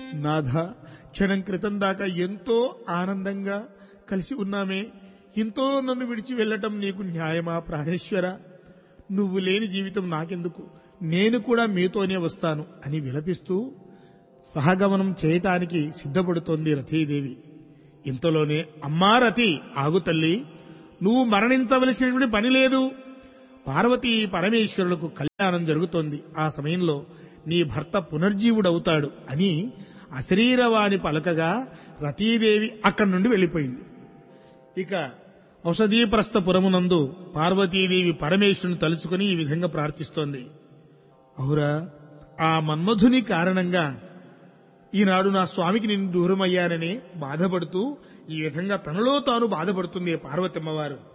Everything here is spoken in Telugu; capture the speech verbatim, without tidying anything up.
నాథ, క్షణం క్రితం దాకా ఎంతో ఆనందంగా కలిసి ఉన్నామే, ఎంతో నన్ను విడిచి వెళ్లటం నీకు న్యాయమా ప్రాణేశ్వర? నువ్వు లేని జీవితం నాకెందుకు, నేను కూడా మీతోనే వస్తాను అని విలపిస్తూ సహగమనం చేయటానికి సిద్ధపడుతోంది రతీదేవి. ఇంతలోనే, అమ్మా రతి, ఆగు తల్లి, నువ్వు మరణించవలసినటువంటి పని లేదు. పార్వతీ పరమేశ్వరులకు కళ్యాణం జరుగుతోంది. ఆ సమయంలో నీ భర్త పునర్జీవుడవుతాడు అని అశరీరవాణి పలకగా రతీదేవి అక్కడి నుండి వెళ్లిపోయింది. ఇక ఔషధీప్రస్థపురమునందు పార్వతీదేవి పరమేశ్వరుని తలుచుకుని ఈ విధంగా ప్రార్థిస్తోంది. అవురా, ఆ మన్మధుని కారణంగా ఈనాడు నా స్వామికి నేను దూరమయ్యానని బాధపడుతూ ఈ విధంగా తనలో తాను బాధపడుతుంది పార్వతమ్మవారు.